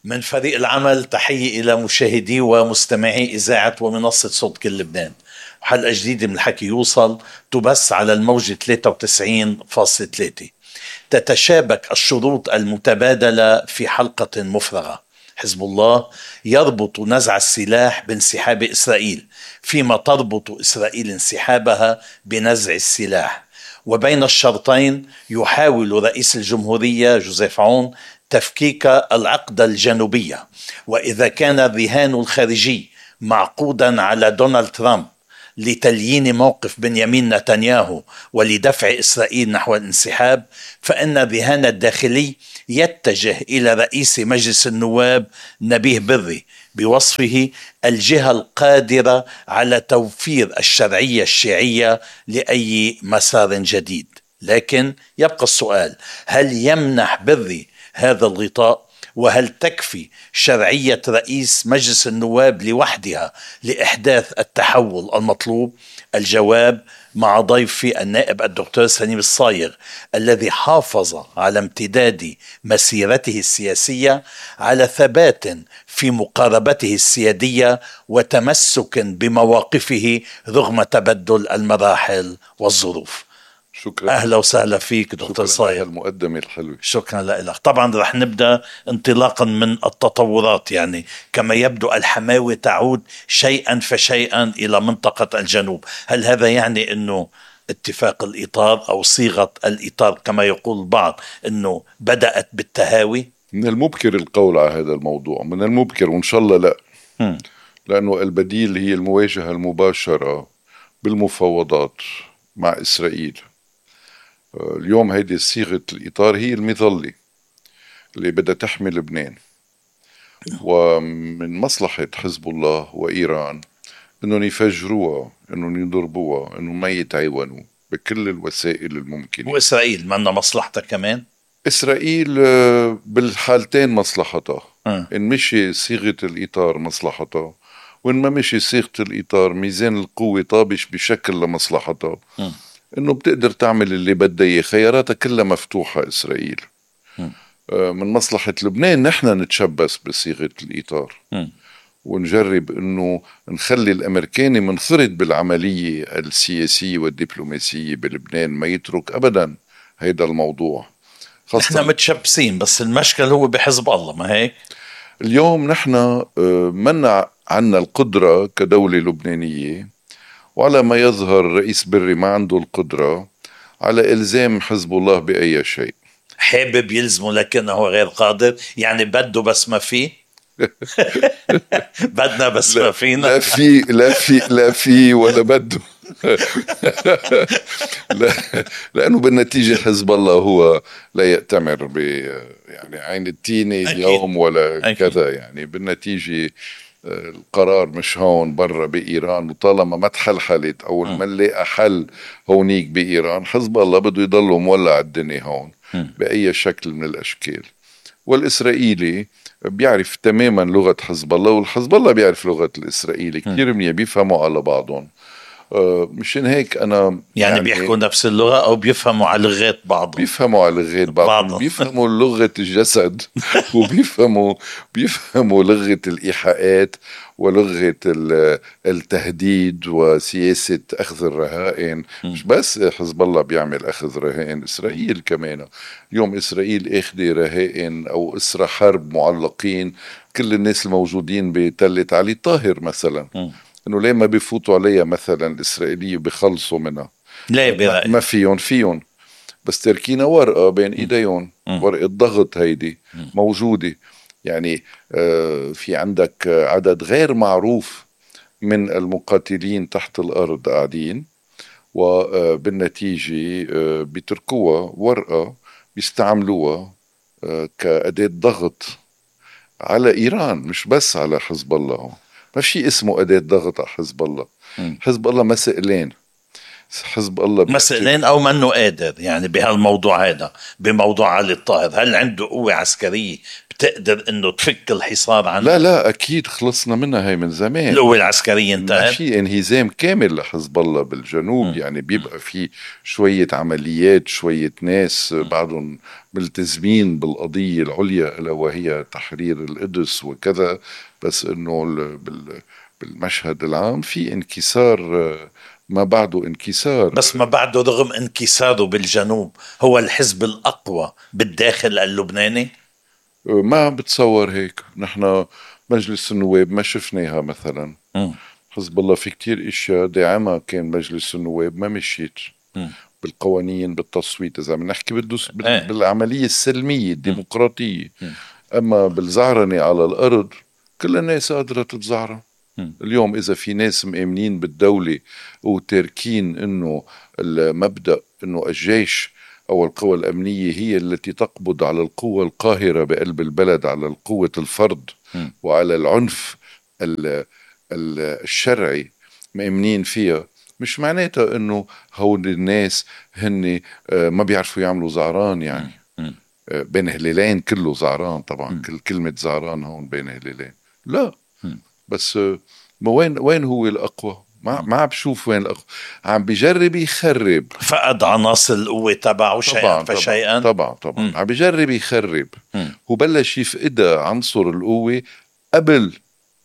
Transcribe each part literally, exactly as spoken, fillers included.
من فريق العمل تحية إلى مشاهدي ومستمعي إذاعة ومنصة صوت كل لبنان. حلقة جديدة من الحكي يوصل تبث على الموجة ثلاثة وتسعين فاصلة ثلاثة. تتشابك الشروط المتبادلة في حلقة مفرغة. حزب الله يربط نزع السلاح بانسحاب إسرائيل، فيما تربط إسرائيل انسحابها بنزع السلاح. وبين الشرطين يحاول رئيس الجمهورية جوزيف عون تفكيك العقدة الجنوبية. وإذا كان الرهان الخارجي معقودا على دونالد ترامب لتليين موقف بنيامين نتنياهو ولدفع إسرائيل نحو الانسحاب، فإن الرهان الداخلي يتجه إلى رئيس مجلس النواب نبيه بري بوصفه الجهة القادرة على توفير الشرعية الشيعية لأي مسار جديد. لكن يبقى السؤال: هل يمنح بري هذا الغطاء؟ وهل تكفي شرعية رئيس مجلس النواب لوحدها لإحداث التحول المطلوب؟ الجواب مع ضيفي النائب الدكتور سليم الصايغ، الذي حافظ على امتداد مسيرته السياسية على ثبات في مقاربته السيادية وتمسك بمواقفه رغم تبدل المراحل والظروف. شكرا. أهلا وسهلا فيك دكتور صايغ. المقدمة الحلوة. شكرا لك. طبعا رح نبدأ انطلاقا من التطورات. يعني كما يبدو الحماوة تعود شيئا فشيئا إلى منطقة الجنوب. هل هذا يعني أنه اتفاق الإطار أو صيغة الإطار كما يقول البعض أنه بدأت بالتهاوي؟ من المبكر القول على هذا الموضوع، من المبكر، وإن شاء الله لا. م. لأنه البديل هي المواجهة المباشرة بالمفاوضات مع إسرائيل. اليوم هيدي صيغة الإطار هي المظلة اللي بدها تحمي لبنان، ومن مصلحة حزب الله وإيران إنهم يفجروها، إنهم يضربوها، إنهم ما يتعاونوا بكل الوسائل الممكنة. وإسرائيل ما عندها مصلحتها كمان؟ إسرائيل بالحالتين مصلحتها. م. إن مشي صيغة الإطار مصلحتها، وإن ما مشي صيغة الإطار ميزان القوة طابش بشكل لمصلحتها. م. إنه بتقدر تعمل اللي بدها إياه، خياراتها كلها مفتوحة إسرائيل. م. من مصلحة لبنان نحن نتشبث بصيغة الإطار، م. ونجرب إنه نخلي الأمريكاني منفرد بالعملية السياسية والدبلوماسية بلبنان، ما يترك أبدا هيدا الموضوع. نحن متشبثين، بس المشكل هو بحزب الله، ما هيك؟ اليوم نحن منع عنا القدرة كدولة لبنانية، وعلى ما يظهر رئيس بري ما عنده القدرة على إلزام حزب الله بأي شيء. حابب يلزمه لكنه غير قادر، يعني بده بس ما فيه. بدنا بس ما فينا. لا في لا في لا في ولا بده. لا، لأنه بالنتيجة حزب الله هو لا يأتمر ب يعني عين التينة اليوم ولا أكيد. كذا يعني بالنتيجة القرار مش هون برا بإيران، وطالما ما تحلحلت أو ما نلاقي حل هونيك بإيران، حزب الله بده يضله مولع الدنيا هون م. بأي شكل من الأشكال. والإسرائيلي بيعرف تماما لغة حزب الله، والحزب الله بيعرف لغة الإسرائيلي كتير منيح، بيفهموا على بعضهم. آه مشان هيك أنا يعني, يعني بيحكوا نفس اللغة أو بيفهموا على لغات بعضهم؟ بيفهموا على لغات بعضهم، بيفهموا لغة الجسد وبيفهموا بيفهموا لغة الإيحاءات ولغة التهديد وسياسة أخذ الرهائن. مش بس حزب الله بيعمل أخذ رهائن، إسرائيل كمان. اليوم إسرائيل أخذ رهائن أو أسرى حرب معلقين كل الناس الموجودين بتلة علي الطاهر مثلا، م. إنه ليه ما بيفوتوا عليها مثلا الإسرائيلية بيخلصوا منها؟ لا ما فيهم فيهم بس تركينا ورقة بين إيديهم، ورقة ضغط هيدي موجودة. يعني في عندك عدد غير معروف من المقاتلين تحت الأرض قاعدين، وبالنتيجة بيتركوها ورقة بيستعملوها كأداة ضغط على إيران، مش بس على حزب الله. ما في اسمه أداة ضغط على حزب الله. حزب الله ما سئلين حزب الله مسئلين أو منه قادر يعني بهالموضوع هذا، بموضوع علي الطاهر، هل عنده قوة عسكرية بتقدر إنه تفك الحصار عنه؟ لا لا أكيد خلصنا منها هاي من زمان. القوة العسكرية انتهت، في انهزام كامل لحزب الله بالجنوب. م. يعني بيبقى في شوية عمليات، شوية ناس بعضهم ملتزمين بالقضية العليا ألا وهي تحرير القدس وكذا، بس إنه بالمشهد العام في انكسار، ما بعده انكسار. بس ما بعده رغم انكساره بالجنوب هو الحزب الأقوى بالداخل اللبناني. ما بتصور هيك. نحن مجلس النواب ما شفناها مثلا. م. حزب الله في كتير اشياء داعمة كان مجلس النواب ما مشيت م. بالقوانين بالتصويت، اذا بنحكي بالدوس بالعملية السلمية الديمقراطية. م. اما بالزعرنة على الارض كل الناس قادرة تتزعرن. اليوم إذا في ناس مؤمنين بالدولة وتاركين إنه المبدأ إنه الجيش أو القوى الأمنية هي التي تقبض على القوة القاهرة بقلب البلد، على القوة الفرد م. وعلى العنف الشرعي مؤمنين فيها، مش معناتها إنه هول الناس هن ما بيعرفوا يعملوا زعران. يعني م. م. بين هلالين كله زعران طبعا. م. كل كلمة زعران هون بين هلالين لا. م. بس ما وين وين هو الأقوى؟ ما ما عم بشوف وين الأقوى. عم بيجرب يخرب، فقد عناصر القوة تبعه شيئا فشيئا. طبعا طبعا م. عم بيجرب يخرب. م. هو بلش يفقدها عنصر القوة قبل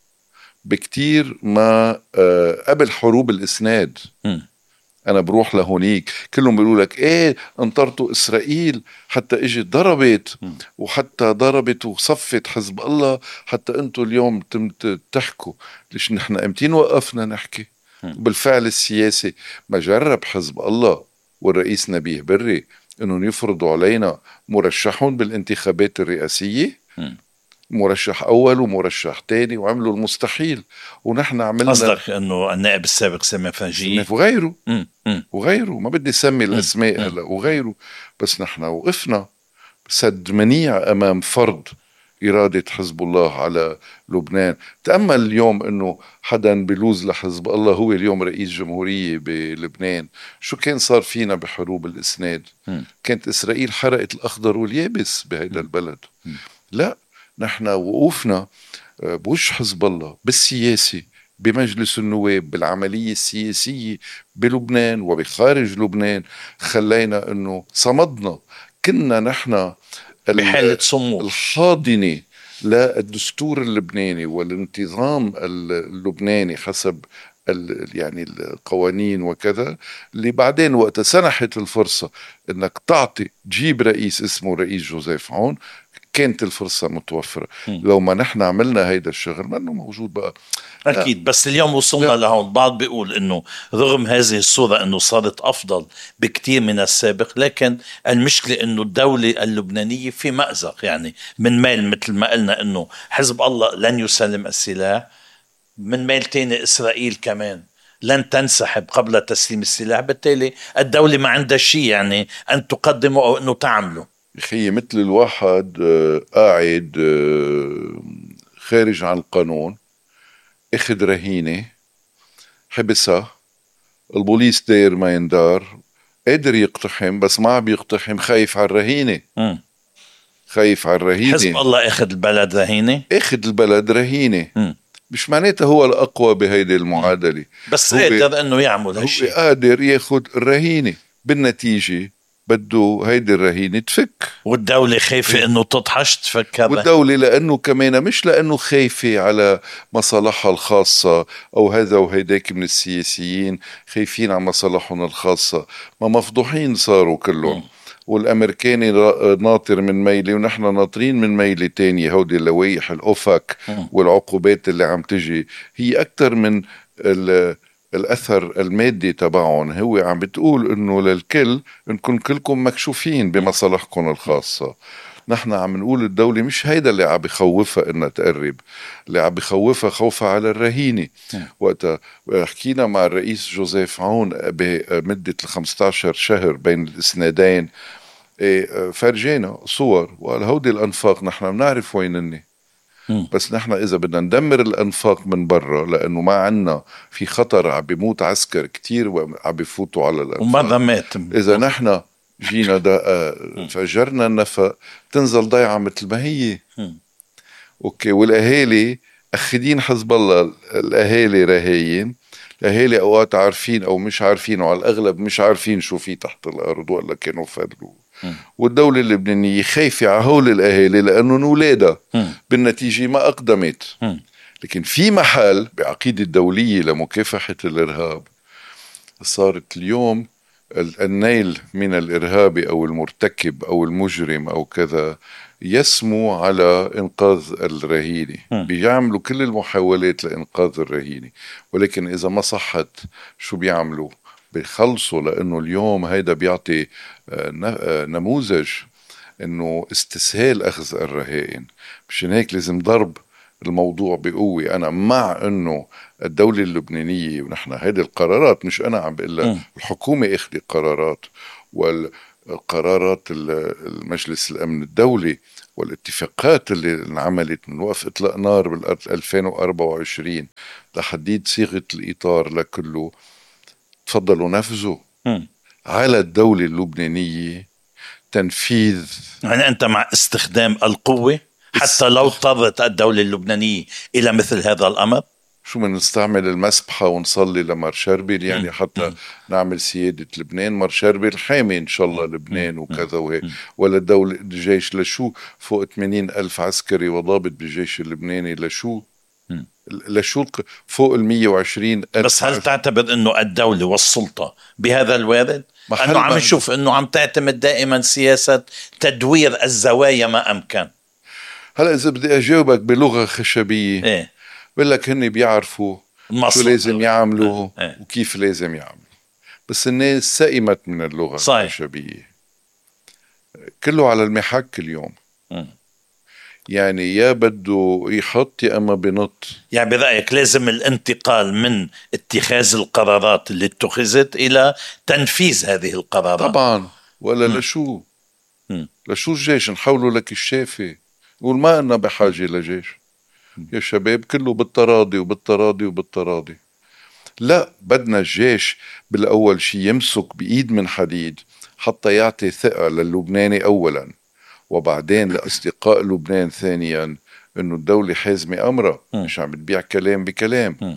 بكتير ما آه قبل حروب الإسناد. م. أنا بروح لهونيك كلهم بيقولوا لك إيه انطرتوا إسرائيل حتى إجت ضربت م. وحتى ضربت وصفت حزب الله حتى أنتوا اليوم تحكوا. ليش نحن امتين وقفنا نحكي؟ م. بالفعل السياسي ما جرب حزب الله والرئيس نبيه بري إنهم يفرضوا علينا مرشحون بالانتخابات الرئاسية. م. مرشح أول ومرشح تاني وعملوا المستحيل ونحن عملنا. قصدك أنه النائب السابق سامي فرنجية وغيره م. م. وغيره ما بدي سمي الأسماء هلا وغيره، بس نحن وقفنا سد منيع أمام فرض إرادة حزب الله على لبنان. تأمل اليوم أنه حدا بلوز لحزب الله هو اليوم رئيس جمهورية بلبنان، شو كان صار فينا بحروب الإسناد؟ م. كانت إسرائيل حرقت الأخضر واليابس بهذا البلد. م. لا، نحن وقوفنا بوش حزب الله بالسياسي بمجلس النواب بالعملية السياسية بلبنان وبخارج لبنان خلينا أنه صمدنا. كنا نحن بحالة صمود الحاضنة للدستور اللبناني والانتظام اللبناني حسب يعني القوانين وكذا، اللي بعدين وقت سنحت الفرصة انك تعطي تجيب رئيس اسمه رئيس جوزيف عون كانت الفرصة متوفرة. م. لو ما نحن عملنا هيدا الشغل ما انه موجود بقى. أكيد لا. بس اليوم وصلنا لا. لهون بعض بيقول إنه رغم هذه الصورة إنه صارت أفضل بكتير من السابق، لكن المشكلة إنه الدولة اللبنانية في مأزق. يعني من ميل مثل ما قلنا إنه حزب الله لن يسلم السلاح، من ميل تاني إسرائيل كمان لن تنسحب قبل تسليم السلاح، بالتالي الدولة ما عندها شيء يعني أن تقدمه أو أنه تعمله. يخي مثل الواحد قاعد خارج عن القانون، اخذ رهينة حبسها، البوليس داير ما يندار، قادر يقتحم بس ما عم يقتحم، خايف على الرهينة. م. خايف على الرهينة. حزب الله اخذ البلد رهينة، اخذ البلد رهينة. م. مش معناته هو الأقوى بهيدي المعادلة، بس قادر انه يعمل هالشيء، قادر ياخد الرهينة. بالنتيجة بده هيدي الرهينة تفك، والدولة خايفة انه تطحش تفك. والدولة لانه كمان مش لانه خايفة على مصالحها الخاصة او هذا وهيداك من السياسيين خايفين على مصالحهم الخاصة، ما مفضوحين صاروا كلهم. م. والامريكاني ناطر من ميلي ونحن ناطرين من ميلي تاني. هودي اللوائح الاوفاك والعقوبات اللي عم تجي هي اكتر من الاثر المادي تبعهم. هو عم بتقول انه للكل انكم كلكم مكشوفين بمصالحكم الخاصة. نحن عم نقول الدولة مش هيدا اللي عم بخوفها انها تقرب، اللي عم بخوفها خوفها على الرهينة. وقت حكينا مع الرئيس جوزيف عون بمدة خمسة عشر شهر بين الاسنادين، فرجينا صور وقال هودي الانفاق نحن بنعرف وينني. م. بس نحن إذا بدنا ندمر الأنفاق من برا لأنه ما عنا في خطر عم بيموت عسكر كتير وعم بيفوتوا على الأنفاق وماذا مات إذا نحن جينا دا فجرنا النفق تنزل ضيعة مثل ما هي. م. أوكي. والأهالي أخدين حزب الله، الأهالي رهاين، الأهالي أوقات عارفين أو مش عارفين، وعلى الأغلب مش عارفين شو في تحت الأرض ولا كانوا فادلوا. والدولة اللبنانية خايفة على هول الأهالي لأنه نولادها بالنتيجة ما أقدمت. م. لكن في محل بعقيدة الدولية لمكافحة الإرهاب صارت اليوم النيل من الإرهابي أو المرتكب أو المجرم أو كذا يسمو على إنقاذ الرهينة، بيعملوا كل المحاولات لإنقاذ الرهينة، ولكن إذا ما صحت شو بيعملوا؟ بيخلصوا، لأنه اليوم هيدا بيعطي نموذج إنه استسهال أخذ الرهائن. مشان هيك لازم ضرب الموضوع بقوة. أنا مع إنه الدولة اللبنانية، ونحن هيدي القرارات مش أنا عم بقول، الحكومة اخذت قرارات، والقرارات المجلس الأمن الدولي والاتفاقات اللي انعملت من وقف إطلاق نار بال ألفين وأربعة وعشرين لحديد صيغة الإطار لكله، تفضلوا نفذوا. م. على الدولة اللبنانية تنفيذ. يعني أنت مع استخدام القوة حتى لو اضطرت الدولة اللبنانية إلى مثل هذا الأمر؟ شو من نستعمل المسبحة ونصلي لمر شربل يعني م. حتى م. نعمل سيادة لبنان، مر شربل حامي إن شاء الله لبنان وكذا وهيك، ولا الدولة الجيش لشو فوق ثمانين ألف عسكري وضابط بالجيش اللبناني لشو؟ م. لشو فوق المية وعشرين ألف. بس هل تعتبر أنه الدولة والسلطة بهذا الوارد؟ أنه عم نشوف أنه عم تعتمد دائما سياسة تدوير الزوايا ما أمكن. هلأ إذا بدي أجاوبك بلغة خشبية، إيه؟ بقول لك هن بيعرفوا شو لازم يعملوا إيه؟ وكيف لازم يعملوا، بس الناس سئمت من اللغة صحيح. الخشبية كله على المحك اليوم. م. يعني يا بده يحط يا أما بنط. يعني برأيك لازم الانتقال من اتخاذ القرارات اللي اتخذت إلى تنفيذ هذه القرارات؟ طبعا. ولا م. لشو م. لشو الجيش نحوله لك الشافي يقول ما أنا بحاجة لجيش؟ م. يا شباب كله بالتراضي وبالتراضي وبالتراضي. لا، بدنا الجيش بالأول شي يمسك بإيد من حديد حتى يعطي ثقة للبناني أولا، وبعدين لأصدقاء لبنان ثانيا إنه الدولة حازمة أمرها، مش عم بتبيع كلام بكلام. م.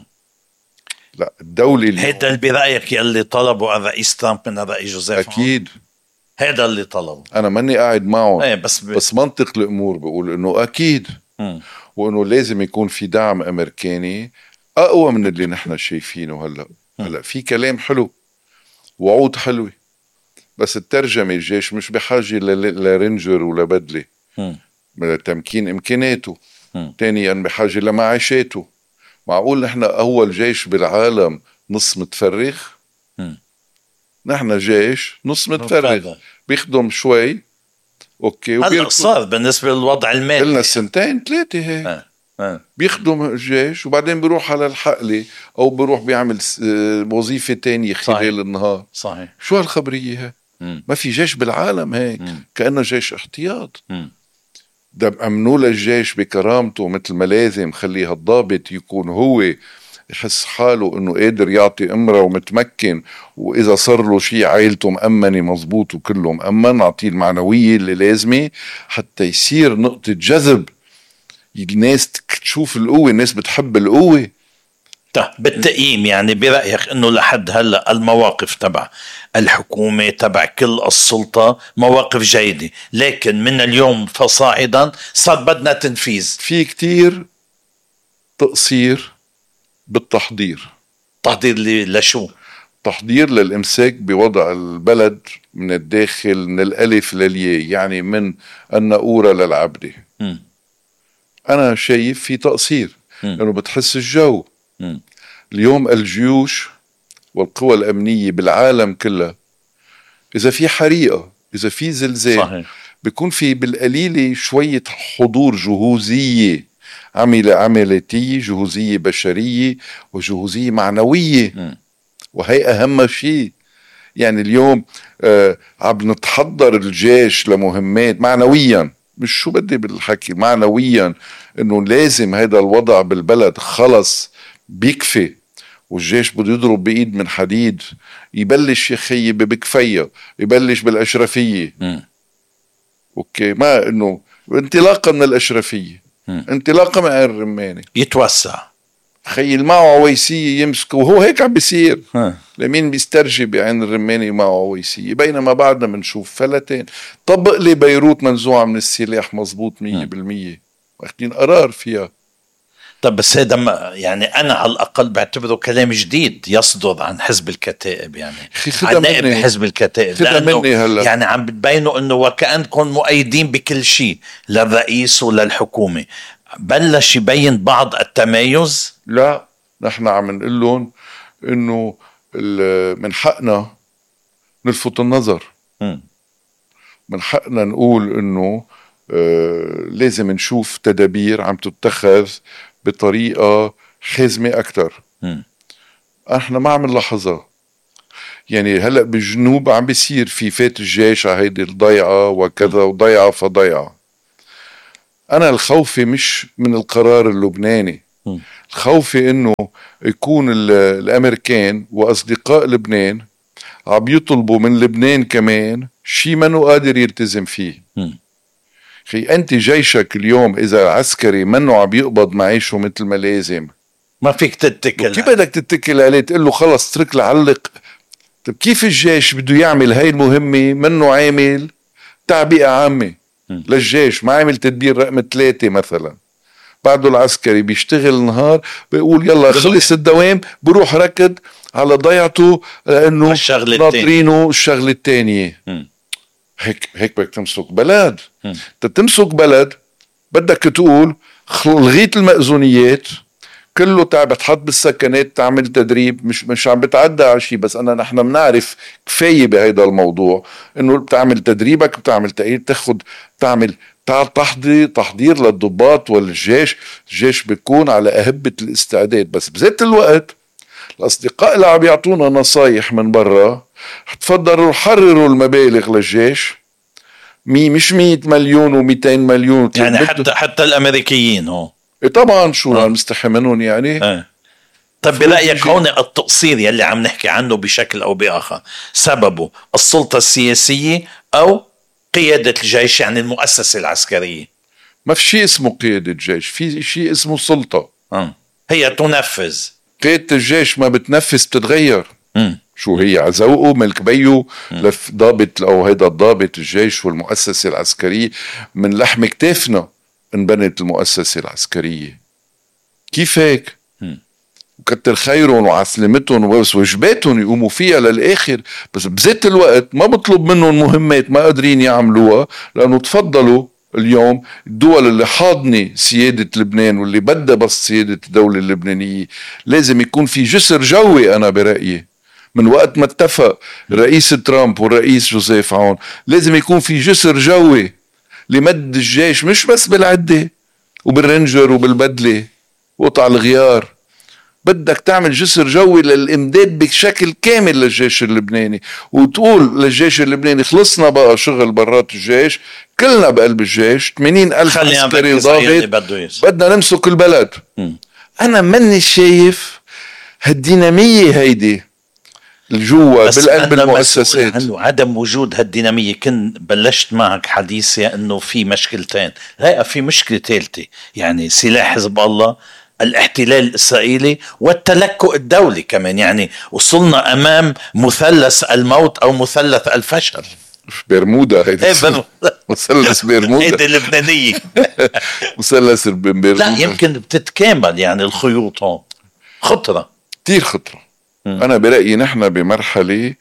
لا، الدولة اللي هيدا اللي برأيك يلي طلبوا الرئيس ترامب من الرئيس جوزيف؟ أكيد هيدا اللي طلبوا. أنا ماني قاعد معه ايه بس, ب... بس منطق الأمور بقول إنه أكيد م. وإنه لازم يكون في دعم أمريكاني أقوى من اللي نحن شايفينه هلأ. هلأ في كلام حلو، وعود حلوة، بس الترجمة الجيش مش بحاجة لرنجر ولا بدلة لتمكين إمكاناته. ثانيا بحاجة لمعاشاته. معقول نحن أول جيش بالعالم نص متفرغ؟ م. نحن جيش نص متفرغ بيخدم شوي أوكي. هلأ صار بالنسبة للوضع المالي قلنا سنتين ثلاثة هيك آه. آه. بيخدم الجيش وبعدين بيروح على الحقلة أو بيروح بيعمل وظيفة تانية خلال صحيح. النهار. صحيح. شو هالخبرية هي؟ م. ما في جيش بالعالم هيك. م. كأنه جيش احتياط. م. ده أمنوا للجيش بكرامته مثل ما لازم. خليه الضابط يكون هو يحس حاله إنه قادر يعطي أمره ومتمكن، وإذا صار له شيء عائلته مأمنة مزبوط وكله مأمن، نعطيه المعنوية اللي لازمة حتى يصير نقطة جذب. الناس تشوف القوة، الناس بتحب القوة. طيب بالتقييم يعني برأيك إنه لحد هلأ المواقف تبع الحكومة تبع كل السلطة مواقف جيدة، لكن من اليوم فصاعدا صار بدنا تنفيذ. في كتير تقصير بالتحضير. تحضير لشو؟ تحضير للإمساك بوضع البلد من الداخل من الألف للياء، يعني من النقورة للعبدة. م. أنا شايف في تقصير لأنه بتحس الجو. م. اليوم الجيوش والقوى الأمنية بالعالم كله إذا في حريقة، إذا في زلزال صحيح. بيكون في بالقليل شوية حضور جهوزية، عملة عملتية، جهوزية بشرية وجهوزية معنوية. م. وهي أهم شيء. يعني اليوم آه عم نتحضر الجيش لمهمات معنويا مش شو بدي بالحكي معنويا انه لازم هيدا الوضع بالبلد خلص بيكفي، والجيش بده يضرب بإيد من حديد، يبلش يخيب بكفية، يبلش بالأشرفية. م. اوكي، ما انه انطلاقا من الأشرفية، م. انطلاقا من الرماني يتوسع، خيل معه عويسية يمسكه، وهو هيك عم بيصير. لمين بيسترجي بعين الرماني معه عويسية؟ بينما بعدنا منشوف فلتين. طبق لي بيروت منزوعة من السلاح مزبوط مية بالمية، واخدين قرار فيها. طب بس هذا يعني أنا على الأقل بعتبره كلام جديد يصدر عن حزب الكتائب، يعني عن نائب حزب الكتائب، يعني عم بتبينوا أنه وكأنكم مؤيدين بكل شيء للرئيس وللحكومة. بلش يبين بعض التمايز؟ لا، نحن عم نقول لهم أنه من حقنا نلفت النظر، م. من حقنا نقول أنه آه لازم نشوف تدابير عم تتخذ بطريقة حازمة أكتر. م. احنا ما عم نلاحظها. يعني هلأ بالجنوب عم بيصير في فات الجيش على هيدي الضيعة وكذا، وضيعة فضيعة. أنا الخوفي مش من القرار اللبناني، م. الخوفي إنه يكون الأمريكان وأصدقاء لبنان عم يطلبوا من لبنان كمان شي منو قادر يلتزم فيه. م. خي أنت جيشك اليوم إذا عسكري منو عم يقبض معيشه مثل ما لازم، ما فيك تتكل. كيف بدك تتكل عليه؟ تقول له خلص اترك لعلق. طب كيف الجيش بده يعمل هاي المهمة منو عامل تعبئة عامة م. للجيش، ما عامل تدبير رقم ثلاثة مثلا؟ بعده العسكري بيشتغل نهار بيقول يلا خلص الدوام بروح ركض على ضيعته لأنه ناطرينه الشغلة التانية. هيك هيك بدك تمسك بلد. تتمسك بلد بدك تقول لغيت المأذونيات كله تعب تحط بالسكنات تعمل تدريب، مش مش عم بتعدى على شيء، بس انا نحن بنعرف كفايه بهيدا الموضوع انه بتعمل تدريبك، بتعمل تأهيل، تاخد تعمل تحضير تحضير للضباط والجيش. الجيش بيكون على أهبة الاستعداد، بس بذات الوقت الأصدقاء اللي عم يعطونا نصايح من برا تفضلوا حرروا المبالغ للجيش، مي مش مية مليون وميتين مليون يعني حتى حتى الأمريكيين هو إيه طبعا شو آه. مستحي منهم يعني. آه. طب برأيك هون التقصير يلي عم نحكي عنه بشكل أو بآخر سببه السلطة السياسية أو قيادة الجيش، يعني المؤسسة العسكرية؟ ما في شيء اسمه قيادة الجيش، في شيء اسمه سلطة. آه. هي تنفذ. قيادة الجيش ما بتنفذ بتتغير. م. شو هي عزوقه ملك بيو لف ضابط أو هيدا الضابط الجيش والمؤسسة العسكرية من لحم كتافنا انبنت المؤسسة العسكرية. كيف هيك؟ وكتر خيرهم وعسلمتهم وبس وجباتهم يقوموا فيها للآخر، بس بذات الوقت ما بطلب منهم مهمات ما قادرين يعملوها، لأنه تفضلوا اليوم الدول اللي حاضنة سيادة لبنان واللي بدها بس سيادة الدولة اللبنانية لازم يكون في جسر جوي. أنا برأيي من وقت ما اتفق الرئيس ترامب والرئيس جوزيف عون لازم يكون في جسر جوي لمد الجيش، مش بس بالعدة وبالرنجر وبالبدلة وقطع الغيار. بدك تعمل جسر جوي للإمداد بشكل كامل للجيش اللبناني، وتقول للجيش اللبناني خلصنا بقى شغل برات الجيش، كلنا بقلب الجيش ثمانين ألف عسكري ضابط بدنا نمسك البلد. م. أنا مني شايف هالدينامية هيدي الجوا بالقلب المؤسسات. عدم وجود هالدينامية. كن بلشت معك حديثي أنه في مشكلتين، لا في مشكلة ثالثة، يعني سلاح حزب الله، الاحتلال الإسرائيلي، والتلكؤ الدولي كمان. يعني وصلنا أمام مثلث الموت أو مثلث الفشل. برمودا هيدي مثلث برمودا هيدي اللبنانية مثلث برمودا. لا يمكن بتتكامل يعني الخيوط هون خطرة كتير خطرة. م. أنا برأيي نحن بمرحلة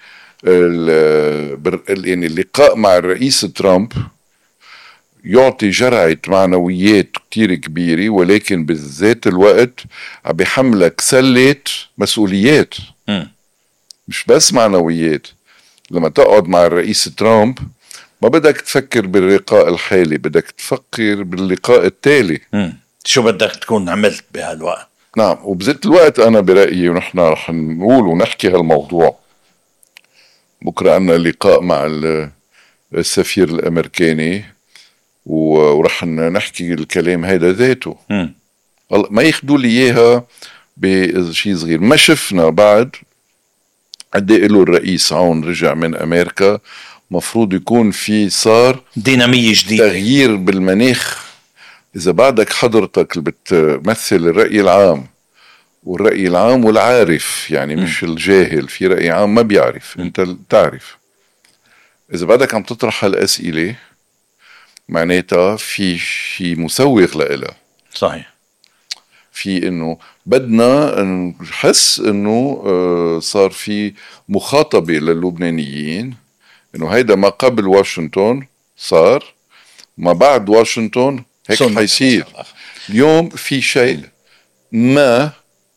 يعني اللقاء مع الرئيس ترامب يعطي جرعة معنويات كتير كبيرة، ولكن بذات الوقت عم بيحملك سلة مسؤوليات. م. مش بس معنويات. لما تقعد مع الرئيس ترامب ما بدك تفكر باللقاء الحالي، بدك تفكر باللقاء التالي. م. شو بدك تكون عملت بهالوقت. نعم، وبذات الوقت أنا برأيي ونحن رح نقول ونحكي هالموضوع بكرة عنا لقاء مع السفير الأمريكاني، ورح نحكي الكلام هيدا ذاته. م. ما ياخدوا لي اياها بشيء صغير. ما شفنا بعد قد ايه له الرئيس عون رجع من امريكا، مفروض يكون في صار دينامية جديدة، تغيير بالمناخ. اذا بعدك حضرتك اللي بتمثل الرأي العام، والرأي العام والعارف يعني م. مش الجاهل، في رأي عام ما بيعرف، م. انت تعرف. اذا بعدك عم تطرح هالاسئلة معناتها في شيء مسوغ لإلها. صحيح. في انه بدنا نحس انه صار في مخاطبة للبنانيين، انه هيدا ما قبل واشنطن صار، ما بعد واشنطن هيك حيصير. اليوم في شيء ما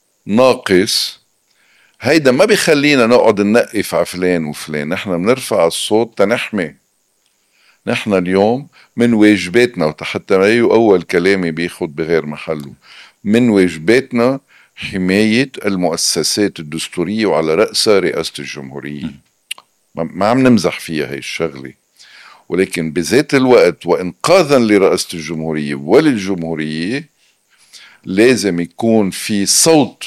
ناقص، هيدا ما بيخلينا نقعد ننقف على فلان وفلان. نحن بنرفع الصوت تنحمي. نحن اليوم من واجباتنا، حتى ما أول كلامي بياخد بغير محله، من واجباتنا حماية المؤسسات الدستورية وعلى رأسها رئاسة الجمهورية. ما عم نمزح فيها هاي الشغلة، ولكن بذات الوقت وإنقاذا لرئاسة الجمهورية وللجمهورية لازم يكون في صوت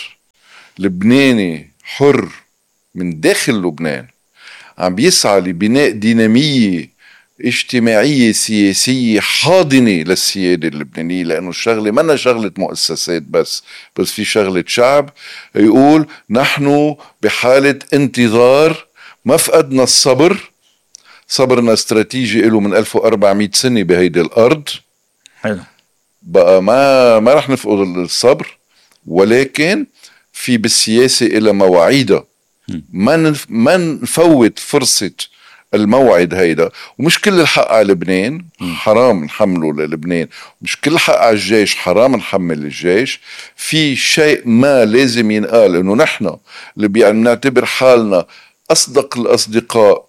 لبناني حر من داخل لبنان عم بيسعى لبناء دينامية اجتماعية سياسية حاضنة للسيادة اللبنانية. لأنه الشغلة منا شغلة مؤسسات بس، بس في شغلة شعب يقول نحن بحالة انتظار، ما فقدنا الصبر، صبرنا استراتيجي له من ألف وأربعمائة سنة بهيدي الأرض. حلو. بقى ما ما رح نفقد الصبر، ولكن في بالسياسة إلى مواعيدها، ما نف... ما نفوت فرصة الموعد هيدا. ومش كل الحق على لبنان، حرام نحمله للبنان. مش كل الحق على الجيش، حرام نحمل الجيش. في شيء ما لازم ينقال، انه نحن اللي بنعتبر حالنا اصدق الاصدقاء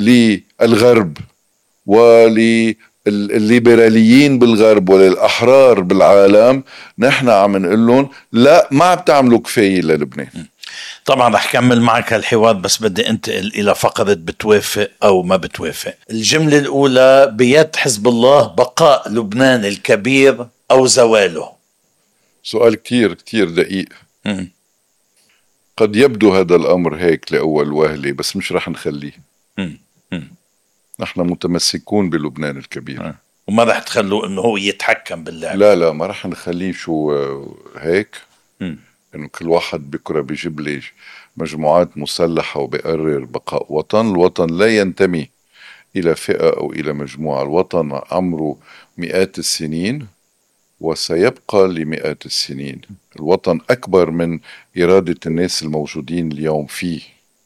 للغرب وللليبراليين بالغرب وللأحرار بالعالم، نحن عم نقول لهم لا، ما عم تعملوا كفاية للبنان. طبعا رح كمل معك هالحوار، بس بدي انتقل إلى فقرة بتوافق أو ما بتوافق. الجملة الأولى: بيد حزب الله بقاء لبنان الكبير أو زواله. سؤال كتير كتير دقيق. م. قد يبدو هذا الأمر هيك لأول وهلة، بس مش رح نخليه. م. م. نحن متمسكون بلبنان الكبير. م. وما رح تخلوه إنه هو يتحكم باللعب. لا لا، ما رح نخليه شو هيك. م. إنه كل واحد بكرة بيجيب لي مجموعات مسلحة وبيقرر بقاء وطن. الوطن لا ينتمي إلى فئة أو إلى مجموعة. الوطن عمره مئات السنين وسيبقى لمئات السنين. الوطن أكبر من إرادة الناس الموجودين اليوم فيه.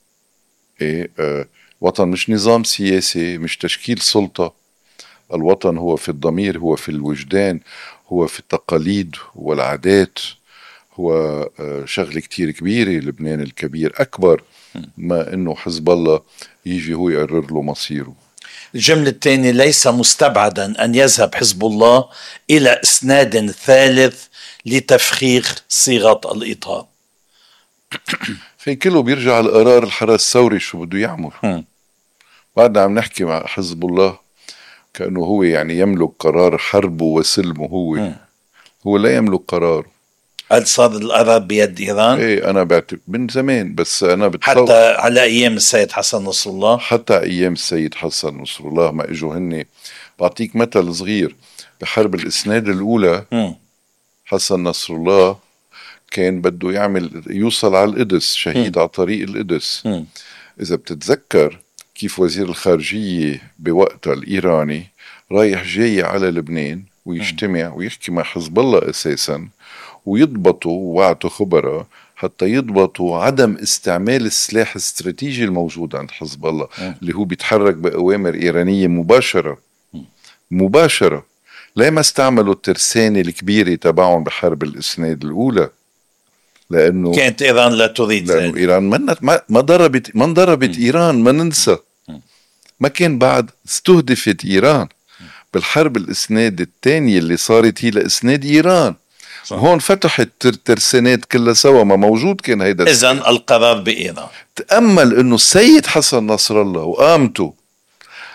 إيه آه وطن مش نظام سياسي، مش تشكيل سلطة. الوطن هو في الضمير، هو في الوجدان، هو في التقاليد والعادات. هو شغلة كتير كبيرة. لبنان الكبير أكبر ما إنه حزب الله يجي هو يقرر له مصيره. الجملة الثانية: ليس مستبعدا أن يذهب حزب الله إلى إسناد ثالث لتفخيخ صيغة الإطار. في كله بيرجع القرار الحرس الثوري شو بده يعمل. بعدنا عم نحكي مع حزب الله كأنه هو يعني يملك قرار حربه وسلمه. هو م. هو لا يملك قرار. هل صار القرار بيد إيران؟ ايه أنا بعتقد من زمان، بس أنا بتصور حتى على أيام السيد حسن نصر الله. حتى أيام السيد حسن نصر الله ما إجوا هني. بعطيك مثل صغير. بحرب الإسناد الأولى م. حسن نصر الله كان بده يعمل يوصل على القدس، شهيد م. على طريق القدس. م. إذا بتتذكر كيف وزير الخارجية بوقتها الإيراني رايح جاي على لبنان ويجتمع ويحكي مع حزب الله أساساً، ويضبطوا وعطوا خبراء حتى يضبطوا عدم استعمال السلاح الاستراتيجي الموجود عند حزب الله م. اللي هو بيتحرك بأوامر إيرانية مباشرة. م. مباشرة. لا ما استعملوا الترسانة الكبيرة تبعهم بحرب الإسناد الأولى، لأنه كانت إيران لا تريد لأنه ذلك. إيران ما ما ضربت ما ضربت إيران، ما ننسى. ما كان بعد استهدفت إيران بالحرب الإسناد الثانية اللي صارت هي لإسناد إيران. صح. هون فتحت الترسانات كلها سوا، ما موجود كان هيدا. إذن القرار بإيران. تأمل إنه السيد حسن نصر الله وقامته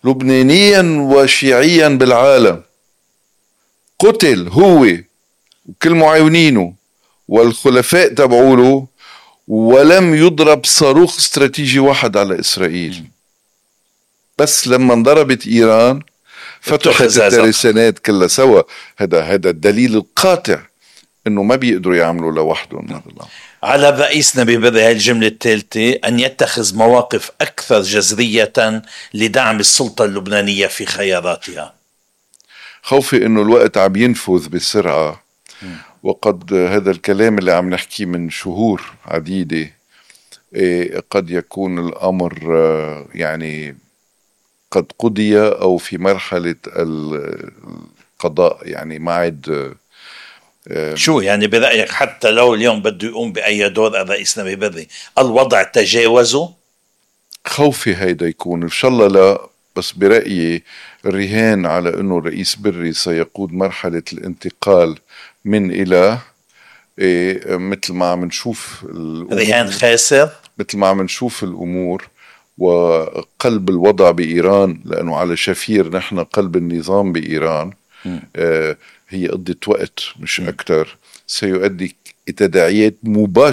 لبنانيا وشيعيا بالعالم، قتل هو وكل معاونينه والخلفاء تبعوله، ولم يضرب صاروخ استراتيجي واحد على إسرائيل. بس لما انضربت إيران فتحت الترسانات كلها سوا. هذا هذا الدليل القاطع إنه ما بيقدروا يعملوا لوحدهم هذا الأمر. على رئيسنا ببدء هذه الجملة الثالثة أن يتخذ مواقف أكثر جذرية لدعم السلطة اللبنانية في خياراتها. خوفي إنه الوقت عم ينفذ بسرعة، وقد هذا الكلام اللي عم نحكي من شهور عديدة قد يكون الأمر يعني قد قضي أو في مرحلة القضاء، يعني ما عاد. شو يعني برأيك حتى لو اليوم بده يقوم بأي دور الرئيس نبي بري الوضع تجاوزه؟ خوفي هيدا يكون، إن شاء الله لا، بس برأيي الرهان على أنه الرئيس بري سيقود مرحلة الانتقال من إلى إيه مثل ما عم نشوف رهان خاسر، مثل ما عم نشوف الأمور وقلب الوضع بإيران، لأنه على شفير نحن قلب النظام بإيران. آه هي قضية وقت مش م. أكتر، سيؤدي تداعيات مباشرة